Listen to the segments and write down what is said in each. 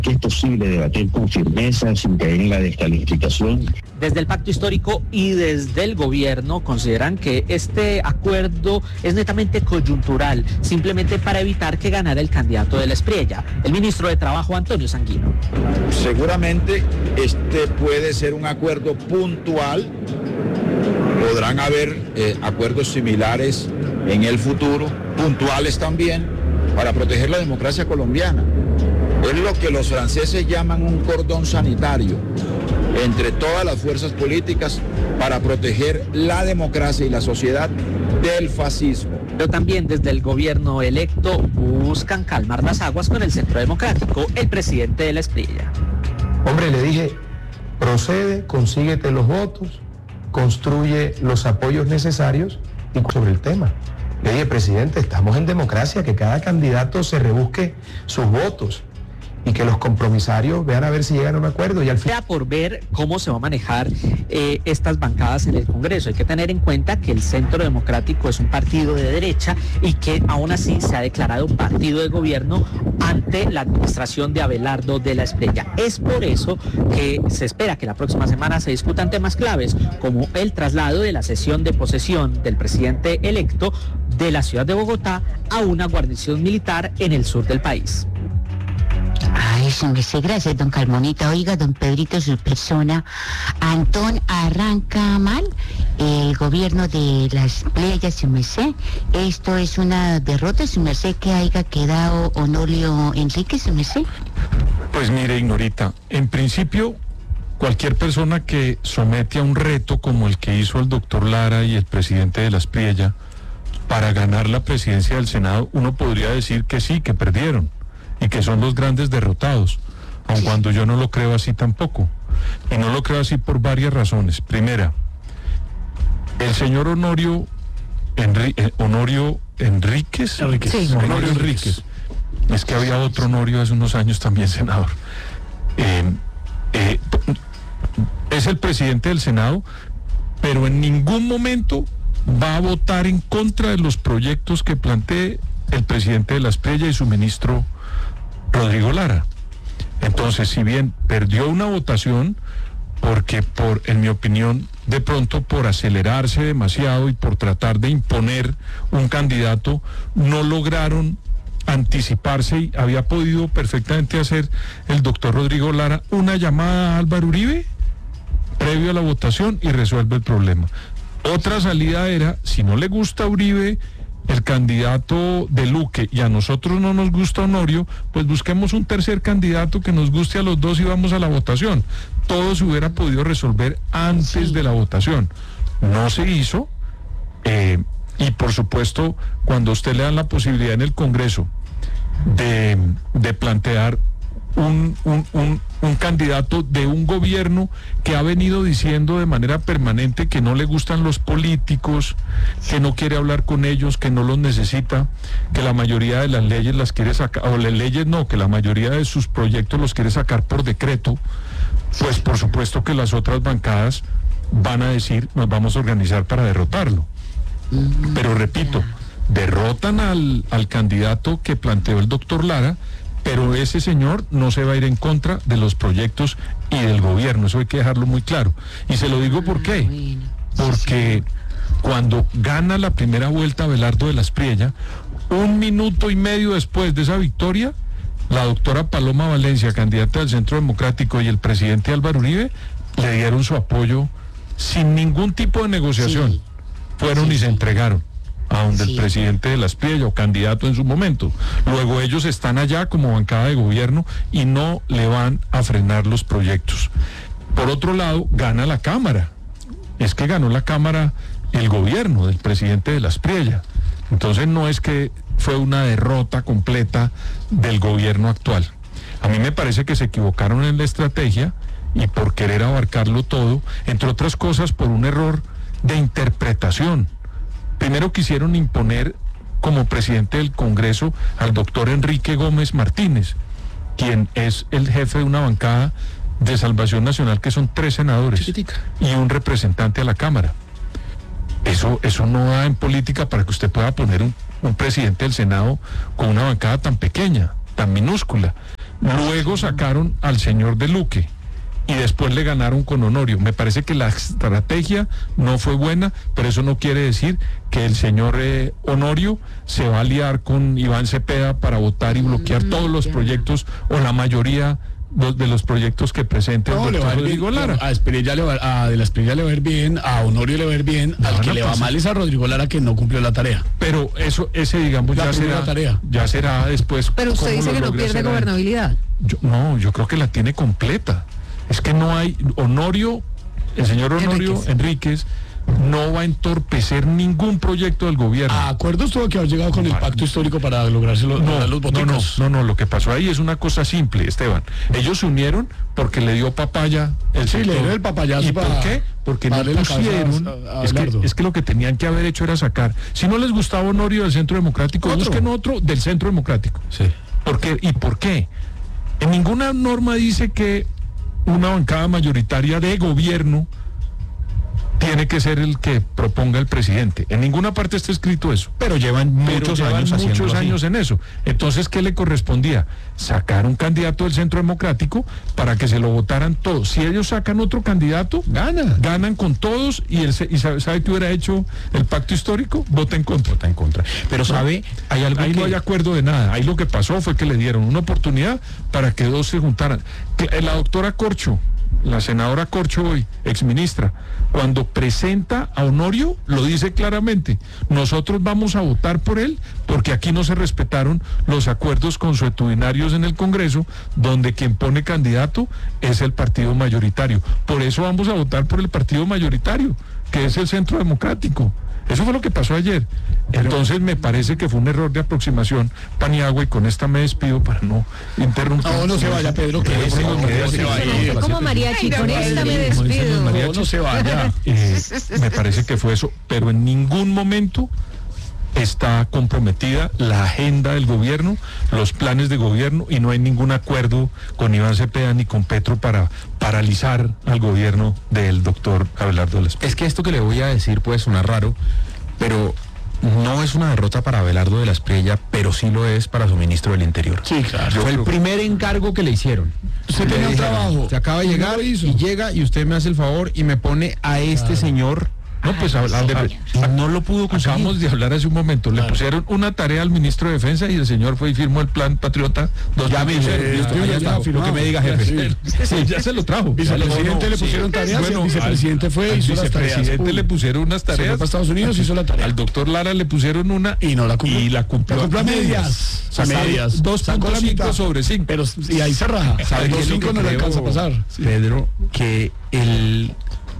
que es posible debatir con firmeza sin caer en la descalificación. Desde el Pacto Histórico y desde el gobierno consideran que este acuerdo es netamente coyuntural, simplemente para evitar que ganara el candidato de la Espriella, el ministro de Trabajo Antonio Sanguino. Seguramente este puede ser un acuerdo puntual, podrán haber acuerdos similares en el futuro, puntuales también, para proteger la democracia colombiana. Es lo que los franceses llaman un cordón sanitario entre todas las fuerzas políticas para proteger la democracia y la sociedad del fascismo. Pero también desde el gobierno electo buscan calmar las aguas con el Centro Democrático, el presidente de la Espriella. Hombre, le dije, procede, consíguete los votos, construye los apoyos necesarios y sobre el tema. Le dije, presidente, estamos en democracia, que cada candidato se rebusque sus votos y que los compromisarios vean a ver si llegan a un acuerdo. Y al final, queda por ver cómo se va a manejar estas bancadas en el Congreso. Hay que tener en cuenta que el Centro Democrático es un partido de derecha y que aún así se ha declarado un partido de gobierno ante la administración de Abelardo de la Espriella. Es por eso que se espera que la próxima semana se discutan temas claves como el traslado de la sesión de posesión del presidente electo de la ciudad de Bogotá a una guarnición militar en el sur del país. Ay, gracias, don Carmonita. Oiga, don Pedrito, su persona, Antón, arranca mal el gobierno de las playas, su merced. Esto es una derrota, su merced, que haya quedado Honorio Enrique, su merced. Pues mire, Ignorita, en principio, cualquier persona que somete a un reto como el que hizo el doctor Lara y el presidente de las Priella para ganar la presidencia del Senado, uno podría decir que sí, que perdieron y que son los grandes derrotados, aun cuando yo no lo creo así tampoco. Y no lo creo así por varias razones. Primera, el señor Honorio Enríquez. Sí. Honorio Enríquez. Es que había otro Honorio hace unos años también senador. Es el presidente del Senado, pero en ningún momento va a votar en contra de los proyectos que plantee el presidente de la Espriella y su ministro Rodrigo Lara. Entonces, si bien perdió una votación, porque en mi opinión, de pronto por acelerarse demasiado y por tratar de imponer un candidato, no lograron anticiparse, y había podido perfectamente hacer el doctor Rodrigo Lara una llamada a Álvaro Uribe previo a la votación y resuelve el problema. Otra salida era, si no le gusta a Uribe el candidato de Luque y a nosotros no nos gusta Honorio, pues busquemos un tercer candidato que nos guste a los dos y vamos a la votación. Todo se hubiera podido resolver antes de la votación. No se hizo, y por supuesto, cuando a usted le dan la posibilidad en el Congreso de plantear un candidato de un gobierno que ha venido diciendo de manera permanente que no le gustan los políticos, que no quiere hablar con ellos, que no los necesita, que la mayoría de las leyes las quiere sacar, o las leyes no, que la mayoría de sus proyectos los quiere sacar por decreto, pues por supuesto que las otras bancadas van a decir, nos vamos a organizar para derrotarlo. Pero repito, derrotan al candidato que planteó el doctor Lara, pero ese señor no se va a ir en contra de los proyectos y del gobierno, eso hay que dejarlo muy claro. Y se lo digo ¿por qué? Porque cuando gana la primera vuelta Abelardo de la Espriella, 1 minuto y medio después de esa victoria, la doctora Paloma Valencia, candidata del Centro Democrático, y el presidente Álvaro Uribe le dieron su apoyo sin ningún tipo de negociación. Fueron y se entregaron a donde el presidente de la Espriella, o candidato en su momento. Luego ellos están allá como bancada de gobierno y no le van a frenar los proyectos. Por otro lado, gana la Cámara. Es que ganó la Cámara el gobierno del presidente de la Espriella. Entonces no es que fue una derrota completa del gobierno actual. A mí me parece que se equivocaron en la estrategia y por querer abarcarlo todo, entre otras cosas por un error de interpretación. Primero quisieron imponer como presidente del Congreso al doctor Enrique Gómez Martínez, quien es el jefe de una bancada de Salvación Nacional, que son 3 senadores y un representante a la Cámara. Eso no da en política para que usted pueda poner un presidente del Senado con una bancada tan pequeña, tan minúscula. Luego sacaron al señor de Luque y después le ganaron con Honorio. Me parece que la estrategia no fue buena, pero eso no quiere decir que el señor Honorio se va a aliar con Iván Cepeda para votar y bloquear todos los proyectos o la mayoría de los proyectos que presente el doctor Rodrigo Lara. A De la Espriella le va a ir bien, a Honorio le va a ir bien, al que le va mal es a Rodrigo Lara, que no cumplió la tarea. Pero ese digamos ya será después. Pero usted dice que no pierde gobernabilidad. Yo creo que la tiene completa. Es que no hay el señor Honorio Enríquez no va a entorpecer ningún proyecto del gobierno. A acuerdos tuvo que haber llegado con el pacto histórico para lograrse los boticos. No, lo que pasó ahí es una cosa simple, Esteban. Ellos se unieron porque le dio papaya el sector. Le dio el papayazo. ¿Y por qué? Porque no pusieron, es que lo que tenían que haber hecho era sacar, si no les gustaba Honorio del Centro Democrático, busquen otro del Centro Democrático. Sí. ¿Por qué? ¿Y por qué? En ninguna norma dice que una bancada mayoritaria de gobierno tiene que ser el que proponga el presidente. En ninguna parte está escrito eso. Pero llevan muchos años en eso. Entonces, ¿qué le correspondía? Sacar un candidato del Centro Democrático para que se lo votaran todos. Si ellos sacan otro candidato, ganan con todos y ¿sabe qué hubiera hecho el pacto histórico? Vota en contra. Pero ¿sabe? Hay algo ahí no hay acuerdo de nada. Ahí lo que pasó fue que le dieron una oportunidad para que dos se juntaran. La doctora Corcho, la senadora Corcho hoy, exministra, cuando presenta a Honorio, lo dice claramente: nosotros vamos a votar por él porque aquí no se respetaron los acuerdos consuetudinarios en el Congreso, donde quien pone candidato es el partido mayoritario. Por eso vamos a votar por el partido mayoritario, que es el Centro Democrático. Eso fue lo que pasó ayer. Entonces me parece que fue un error de aproximación, Paniagua, y con esta me despido para no interrumpir. No se vaya, Pedro, que se vaya. Como mariachi, con esta me despido. No se vaya. Me parece que fue eso, pero en ningún momento está comprometida la agenda del gobierno, los planes de gobierno, y no hay ningún acuerdo con Iván Cepeda ni con Petro para paralizar al gobierno del doctor Abelardo de la Espriella. Es que esto que le voy a decir puede sonar raro, pero no es una derrota para Abelardo de la Espriella, pero sí lo es para su ministro del Interior. Sí, claro. Fue el primer encargo que le hicieron. Usted tenía un trabajo. Se acaba de llegar y llega y usted me hace el favor y me pone a este señor. No, pues no lo pudo conseguir. Acabamos de hablar hace un momento. Le pusieron una tarea al ministro de Defensa y el señor fue y firmó el plan Patriota. Ya me dijeron, lo que me diga, jefe. Sí, ya se lo trajo. Vicepresidente le pusieron tareas, el vicepresidente fue y hizo las tareas. Al vicepresidente le pusieron unas tareas. Se fue para Estados Unidos y hizo la tarea. Al doctor Lara le pusieron una y no la cumplió. Y la cumplió a medias. A medias. 2.5 sobre 5. Pero y ahí se raja. ¿Sabe qué es lo que no le alcanza a pasar? Pedro, que el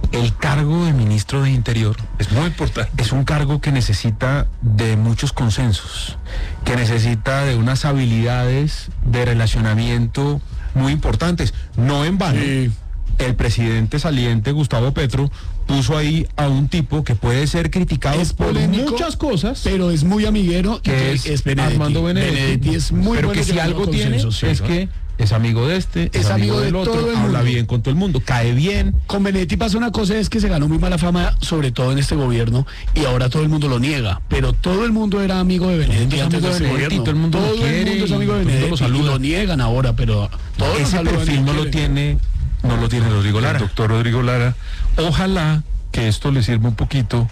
cargo de ministro de Interior es muy importante. Es un cargo que necesita de muchos consensos, que necesita de unas habilidades de relacionamiento muy importantes. No en vano, el presidente saliente, Gustavo Petro, puso ahí a un tipo que puede ser criticado por muchas cosas, pero es muy amiguero, que es Armando Benedetti. Es muy pero que si algo tiene es que es amigo de este, es amigo del otro, habla bien con todo el mundo, cae bien. Con Benedetti pasa una cosa, es que se ganó muy mala fama, sobre todo en este gobierno, y ahora todo el mundo lo niega, pero todo el mundo era amigo de Benedetti antes de este gobierno. Todo el mundo lo quiere, es amigo de Benedetti, y lo niegan ahora, pero todo ese perfil no lo tiene Rodrigo Lara. El doctor Rodrigo Lara. Ojalá que esto le sirva un poquito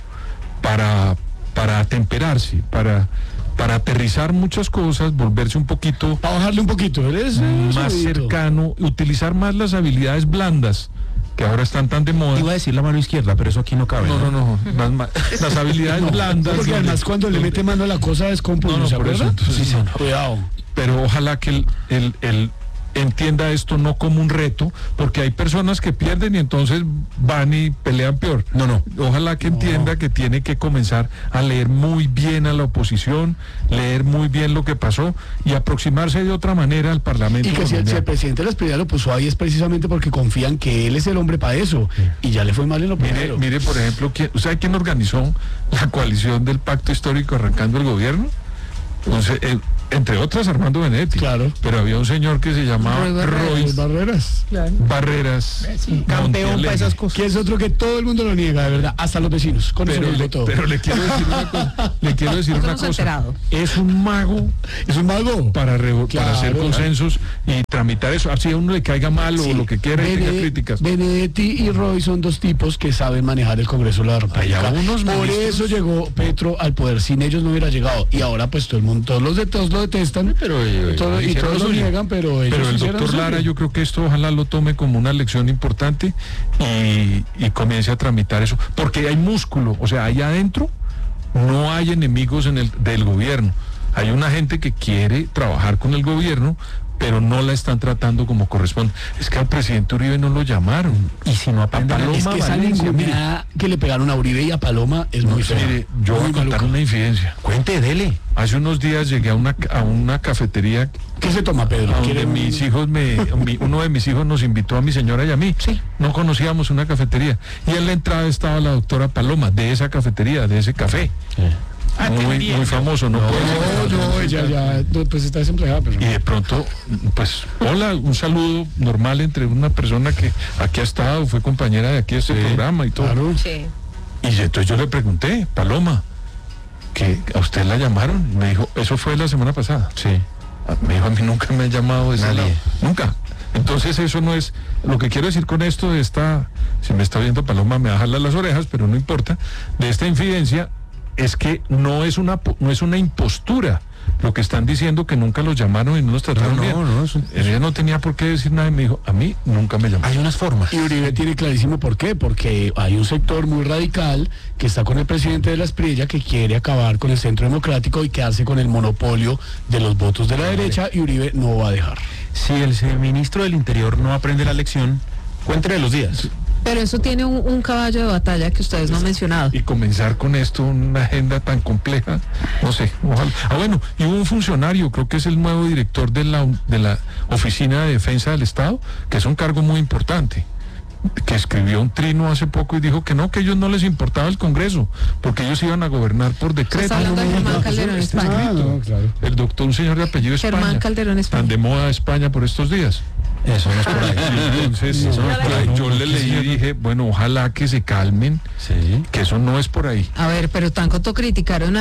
para atemperarse, para aterrizar muchas cosas, volverse un poquito... Para bajarle un poquito, más cercano, utilizar más las habilidades blandas, que ahora están tan de moda. Iba a decir la mano izquierda, pero eso aquí no cabe. No. Las habilidades blandas. Porque además cuando le mete mano a la cosa descompone, ¿se acuerda? Sí, cuidado. Pero ojalá que el entienda esto no como un reto, porque hay personas que pierden y entonces van y pelean peor. Ojalá que entienda que tiene que comenzar a leer muy bien a la oposición, leer muy bien lo que pasó y aproximarse de otra manera al Parlamento. Y que si el presidente de la Espriella lo puso ahí es precisamente porque confían que él es el hombre para eso, y ya le fue mal en lo primero. Mire, por ejemplo, ¿sabe quién organizó la coalición del Pacto Histórico arrancando el gobierno? Entonces, entre otras Armando Benedetti, claro, pero había un señor que se llamaba Roy Barreras, claro. Barreras, campeón para esas cosas, que es otro que todo el mundo lo niega, de verdad, hasta los vecinos. Pero le quiero decir una cosa, es un mago para hacer consensos y tramitar eso, así a uno le caiga mal o lo que quiera y tenga críticas. Benedetti y Roy son dos tipos que saben manejar el Congreso de la República. Por eso llegó Petro al poder, sin ellos no hubiera llegado. Y ahora pues todo el mundo, todos lo detestan, pero todos lo niegan, pero ellos. Pero el doctor Lara, yo creo que esto ojalá lo tome como una lección importante y comience a tramitar eso, porque hay músculo, o sea, allá adentro no hay enemigos del gobierno. Hay una gente que quiere trabajar con el gobierno, pero no la están tratando como corresponde. Es que al presidente Uribe no lo llamaron. Y si no aprenden, Paloma, es que esa ninguneada que le pegaron a Uribe y a Paloma es muy fea. Mire, yo voy a contar una infidencia. Cuente, dele. Hace unos días llegué a una cafetería. ¿Qué se toma, Pedro? Donde mis hijos uno de mis hijos nos invitó a mi señora y a mí. Sí. No conocíamos una cafetería. Y en la entrada estaba la doctora Paloma, de esa cafetería, de ese café. Sí. Muy famoso, no, ella ya pues está desempleada, pero... Y de pronto, pues, hola, un saludo normal entre una persona que aquí ha estado, fue compañera de aquí de este programa y todo. Claro. Sí. Y entonces yo le pregunté, Paloma, que a usted la llamaron, y me dijo, eso fue la semana pasada. Sí. Me dijo, a mí nunca me han llamado de ese lado. Nunca. Entonces eso no es, lo que quiero decir con esto de esta, si me está viendo Paloma me va a jalar las orejas, pero no importa, de esta infidencia, es que no es una impostura lo que están diciendo, que nunca los llamaron y no los trataron bien. Ella no tenía por qué decir nada y me dijo, a mí nunca me llamaron. Hay unas formas. Y Uribe tiene clarísimo por qué, porque hay un sector muy radical que está con el presidente de la Espriella que quiere acabar con el Centro Democrático y quedarse con el monopolio de los votos de la derecha, y Uribe no va a dejar. Si el ministro del Interior no aprende la lección, cuéntele los días. Pero eso tiene un caballo de batalla que ustedes no han mencionado. Y comenzar con esto, una agenda tan compleja, no sé, ojalá. Bueno, y hubo un funcionario, creo que es el nuevo director de la Oficina de Defensa del Estado, que es un cargo muy importante, que escribió un trino hace poco y dijo que no, que a ellos no les importaba el Congreso, porque ellos iban a gobernar por decreto. Está hablando de Germán Calderón, España. Claro. El doctor, un señor de apellido España. Germán Calderón, España. Tan de moda España por estos días. Eso no es por ahí. Entonces, yo le leí y dije, bueno, ojalá que se calmen, que eso no es por ahí. A ver, pero tanto criticaron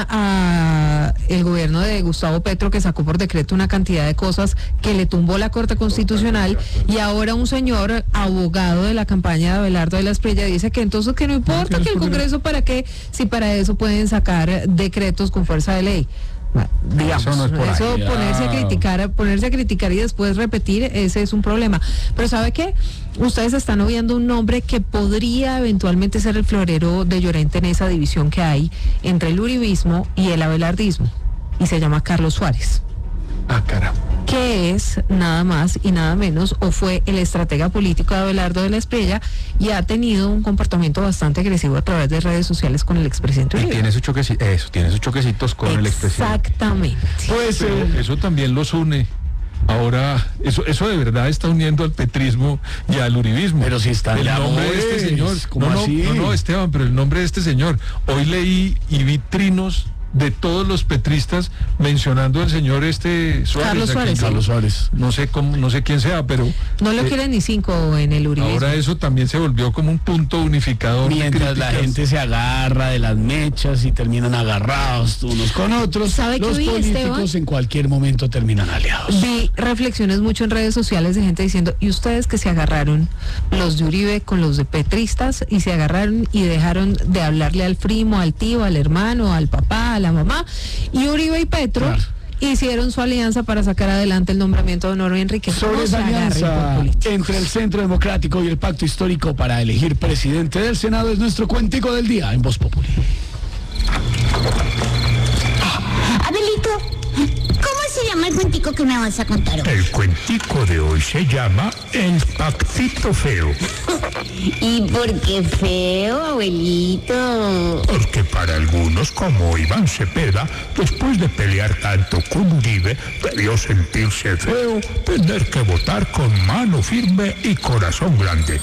a el gobierno de Gustavo Petro, que sacó por decreto una cantidad de cosas que le tumbó la Corte Constitucional, y ahora un señor abogado de la campaña de Abelardo de la Espriella dice que entonces que no importa que el Congreso, ¿para qué? Si para eso pueden sacar decretos con fuerza de ley. Digamos, eso, no es por eso ponerse a criticar y después repetir, ese es un problema. Pero ¿sabe qué? Ustedes están oyendo un nombre que podría eventualmente ser el florero de Llorente en esa división que hay entre el uribismo y el abelardismo, y se llama Carlos Suárez. Ah, caramba. Que es nada más y nada menos, o fue el estratega político de Abelardo de la Espriella, y ha tenido un comportamiento bastante agresivo a través de redes sociales con el expresidente Uribe. Y tiene sus choquecitos con el expresidente. Exactamente. Pues eso también los une. Ahora, eso de verdad está uniendo al petrismo y al uribismo. Pero si está el nombre de este señor. No, Esteban, pero el nombre de este señor. Hoy leí y vi trinos de todos los petristas mencionando al señor Suárez. Carlos Suárez. No sé quién sea, pero no lo quieren ni 5 en el uribismo. Ahora eso también se volvió como un punto unificador. Mientras la gente se agarra de las mechas y terminan agarrados unos con otros, ¿sabe los políticos, Esteban? En cualquier momento terminan aliados. Vi reflexiones mucho en redes sociales de gente diciendo, ¿y ustedes que se agarraron los de Uribe con los de petristas, y se agarraron y dejaron de hablarle al primo, al tío, al hermano, al papá, a la mamá, y Uribe y Petro hicieron su alianza para sacar adelante el nombramiento de Honorio Enrique? Sobre esa alianza entre el Centro Democrático y el Pacto Histórico para elegir presidente del Senado es nuestro cuentico del día en Voz Populi. Abelito, ¿cómo se llama el cuentico que me vas a contar hoy? El cuentico de hoy se llama El Pactito Feo. ¿Y por qué feo, abuelito? Porque para algunos, como Iván Cepeda, después de pelear tanto con Uribe, debió sentirse feo tener que votar con mano firme y corazón grande.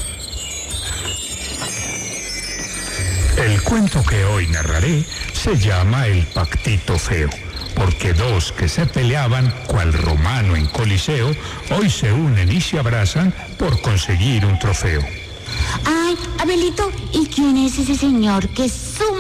El cuento que hoy narraré se llama El Pactito Feo, porque dos que se peleaban, cual romano en Coliseo, hoy se unen y se abrazan por conseguir un trofeo. Ay, Abelito, ¿y quién es ese señor que es